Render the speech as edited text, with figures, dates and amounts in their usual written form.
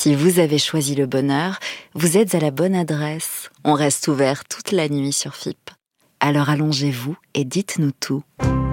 Si vous avez choisi le bonheur, vous êtes à la bonne adresse. On reste ouvert toute la nuit sur FIP. Alors allongez-vous et dites-nous tout.